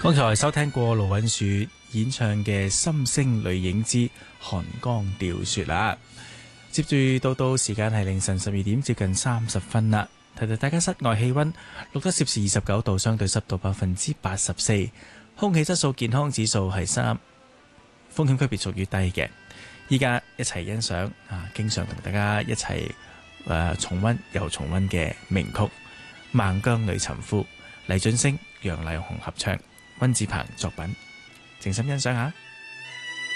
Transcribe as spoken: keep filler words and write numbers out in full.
剛才收聽過盧允樹演唱嘅《心聲女影之寒江釣雪》啦，接住到到時間係凌晨十二點接近三十分啦。提提大家室外氣溫錄得攝氏二十九度，相對濕度百分之八十四，空氣質素健康指數係三，風險級別屬於低嘅。依家一齊欣賞啊，經常同大家一齊誒、呃、重溫又重溫嘅名曲《孟姜女尋夫》，黎俊升、楊麗紅合唱，溫子鵬作品，靜心欣賞下。